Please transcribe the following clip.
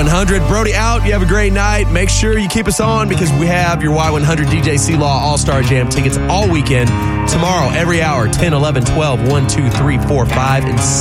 Y100. Brody out. You have a great night. Make sure you keep us on because we have your Y100 DJ C-Law All-Star Jam tickets all weekend. Tomorrow, every hour, 10, 11, 12, 1, 2, 3, 4, 5, and 6.